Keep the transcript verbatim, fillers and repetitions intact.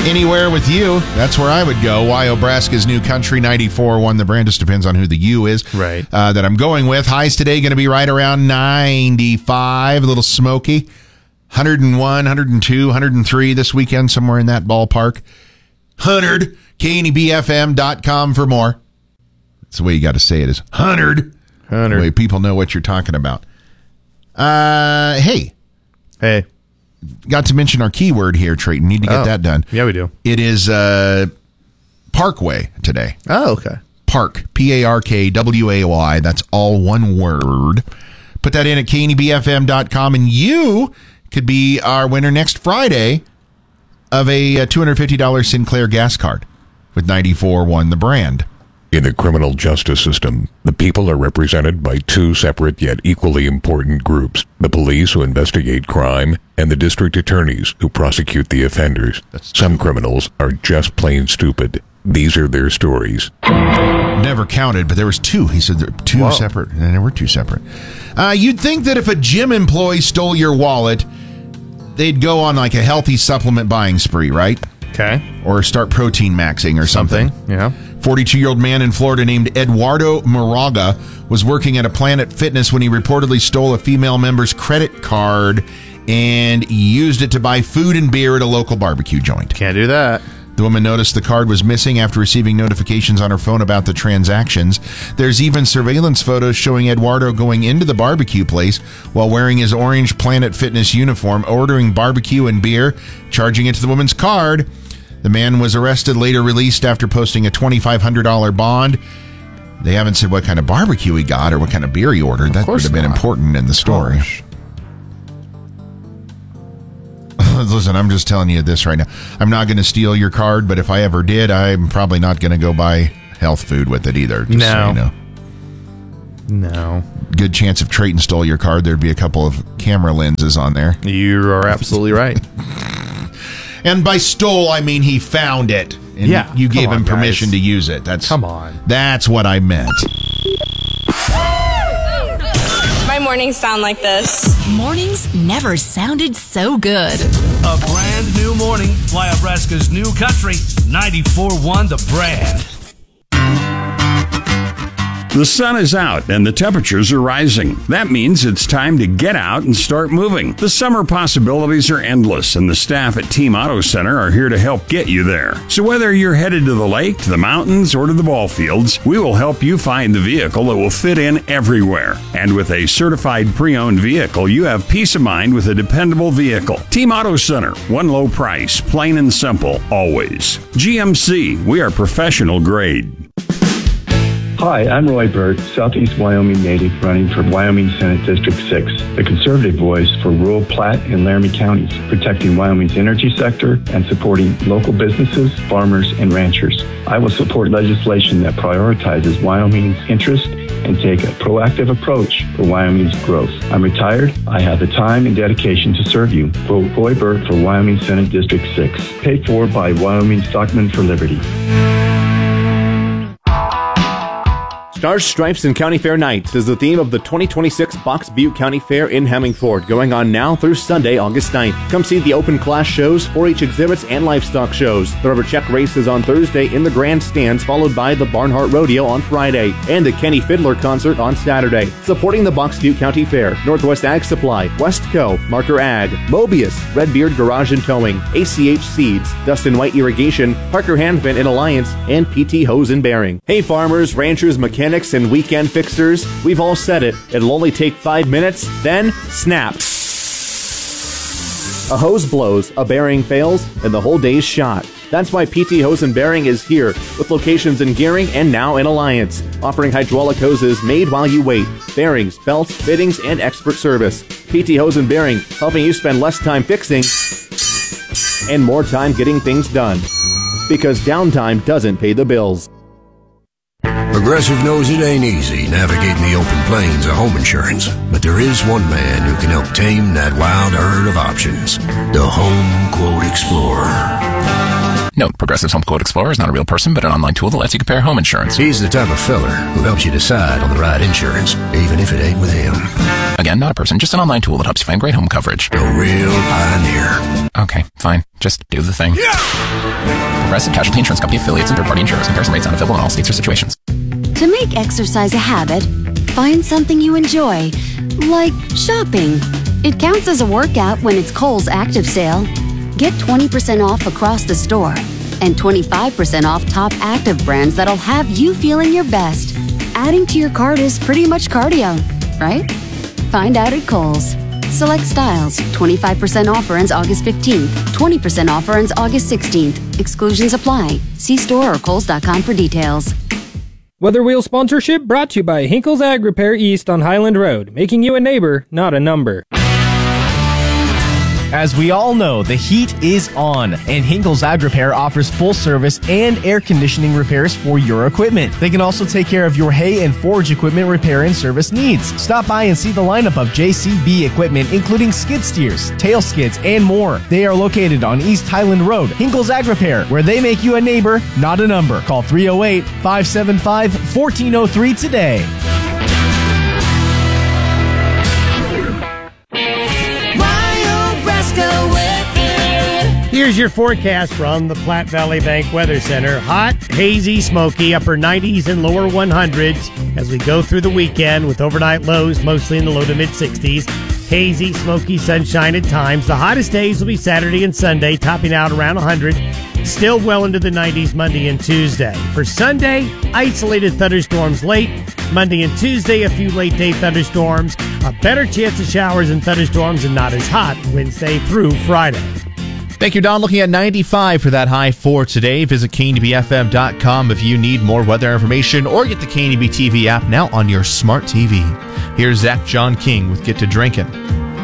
Anywhere with you, that's where I would go. Wyobraska's New Country, ninety-four one. The brand just depends on who the you is. Right. Uh, that I'm going with. Highs today going to be right around ninety-five, a little smoky. one oh one, one oh two, one oh three this weekend, somewhere in that ballpark. one hundred, K N E B F M dot com for more. That's the way you got to say it is one hundred. one hundred. The way people know what you're talking about. Uh, hey. Hey. Got to mention our keyword here, Trayton. Need to get oh. that done. Yeah, we do. It is uh, Parkway today. Oh, okay. Park, P A R K W A Y. That's all one word. Put that in at K N E B F M dot com, and you could be our winner next Friday of a two hundred fifty dollars Sinclair gas card with ninety-four one the brand. In the criminal justice system, the people are represented by two separate yet equally important groups: the police, who investigate crime, and the district attorneys, who prosecute the offenders. Some criminals are just plain stupid. These are their stories. Never counted, but there was two. He said there were two Whoa. separate, and there were two separate. Uh, you'd think that if a gym employee stole your wallet, they'd go on like a healthy supplement buying spree, right? Okay. Or start protein maxing or something. Something, yeah. forty-two-year-old man in Florida named Eduardo Moraga was working at a Planet Fitness when he reportedly stole a female member's credit card and used it to buy food and beer at a local barbecue joint. Can't do that. The woman noticed the card was missing after receiving notifications on her phone about the transactions. There's even surveillance photos showing Eduardo going into the barbecue place while wearing his orange Planet Fitness uniform, ordering barbecue and beer, charging it to the woman's card. The man was arrested, later released after posting a twenty-five hundred dollars bond. They haven't said what kind of barbecue he got or what kind of beer he ordered. That would have been not. important in the story. Listen, I'm just telling you this right now. I'm not going to steal your card, but if I ever did, I'm probably not going to go buy health food with it either. Just No. So you know. No. Good chance if Trayton stole your card, there'd be a couple of camera lenses on there. You are absolutely right. And by stole, I mean he found it. And Yeah, you gave come him on, permission guys. to use it. That's Come on. That's what I meant. My mornings sound like this. Mornings never sounded so good. A brand new morning, Wyobraska's New Country, ninety-four one the brand. The sun is out and the temperatures are rising. That means it's time to get out and start moving. The summer possibilities are endless, and the staff at Team Auto Center are here to help get you there. So whether you're headed to the lake, to the mountains, or to the ball fields, we will help you find the vehicle that will fit in everywhere. And with a certified pre-owned vehicle, you have peace of mind with a dependable vehicle. Team Auto Center, one low price, plain and simple, always. G M C, we are professional grade. Hi, I'm Roy Burt, Southeast Wyoming native running for Wyoming Senate District six, the conservative voice for rural Platte and Laramie counties, protecting Wyoming's energy sector and supporting local businesses, farmers, and ranchers. I will support legislation that prioritizes Wyoming's interest and take a proactive approach for Wyoming's growth. I'm retired. I have the time and dedication to serve you. Vote Roy Burt for Wyoming Senate District six, paid for by Wyoming Stockmen for Liberty. Stars, Stripes, and County Fair Nights is the theme of the twenty twenty-six Box Butte County Fair in Hemmingford, going on now through Sunday, August ninth. Come see the open class shows, four H exhibits, and livestock shows. The Rubber Check Race is on Thursday in the grandstands, followed by the Barnhart Rodeo on Friday, and the Kenny Fiddler Concert on Saturday. Supporting the Box Butte County Fair, Northwest Ag Supply, Westco, Marker Ag, Mobius, Redbeard Garage and Towing, A C H Seeds, Dustin White Irrigation, Parker Handvent and Alliance, and P T Hose and Bearing. Hey farmers, ranchers, mechanics, and weekend fixers, we've all said it. It'll only take five minutes, then snap. A hose blows, a bearing fails, and the whole day's shot. That's why P T Hose and Bearing is here, with locations in Gearing and now in Alliance, offering hydraulic hoses made while you wait, bearings, belts, fittings, and expert service. P T Hose and Bearing, helping you spend less time fixing and more time getting things done. Because downtime doesn't pay the bills. Progressive knows it ain't easy navigating the open plains of home insurance, but there is one man who can help tame that wild herd of options. The Home Quote Explorer. Note, Progressive's Home Quote Explorer is not a real person, but an online tool that lets you compare home insurance. He's the type of feller who helps you decide on the right insurance, even if it ain't with him. Again, not a person, just an online tool that helps you find great home coverage. A real pioneer. Okay, fine. Just do the thing. Progressive Casualty Insurance Company affiliates and third-party insurers. Comparison rates not available in all states or situations. To make exercise a habit, find something you enjoy, like shopping. It counts as a workout when it's Kohl's Active Sale. Get twenty percent off across the store and twenty-five percent off top active brands that'll have you feeling your best. Adding to your cart is pretty much cardio, right? Find out at Kohl's. Select styles. twenty-five percent offer ends August fifteenth. twenty percent offer ends August sixteenth. Exclusions apply. See store or kohls dot com for details. Weather Wheel sponsorship brought to you by Hinkle's Ag Repair East on Highland Road, making you a neighbor, not a number. As we all know, the heat is on, and Hinkle's Ag Repair offers full service and air conditioning repairs for your equipment. They can also take care of your hay and forage equipment repair and service needs. Stop by and see the lineup of J C B equipment, including skid steers, tail skids, and more. They are located on East Highland Road. Hinkle's Ag Repair, where they make you a neighbor, not a number. Call three oh eight, five seven five, one four oh three today. Here's your forecast from the Platte Valley Bank Weather Center. Hot, hazy, smoky, upper nineties and lower one hundreds as we go through the weekend with overnight lows mostly in the low to mid sixties. Hazy, smoky, sunshine at times. The hottest days will be Saturday and Sunday, topping out around one hundred. Still well into the nineties Monday and Tuesday. For Sunday, isolated thunderstorms late. Monday and Tuesday, a few late day thunderstorms. A better chance of showers and thunderstorms and not as hot Wednesday through Friday. Thank you, Don. Looking at ninety-five for that high for today. Visit K N B F M dot com if you need more weather information, or get the K N B T V app now on your smart T V. Here's Zach John King with Get to Drinkin'.